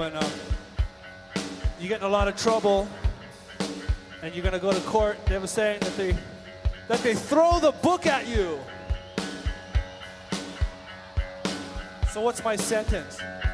when you get in a lot of trouble and you're gonna go to court. They have a saying that they throw the book at you. So what's my sentence?